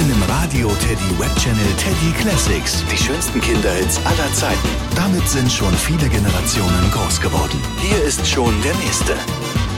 deinem Radio Teddy Webchannel Teddy Classics. Die schönsten Kinderhits aller Zeiten. Damit sind schon viele Generationen groß geworden. Hier ist schon der nächste.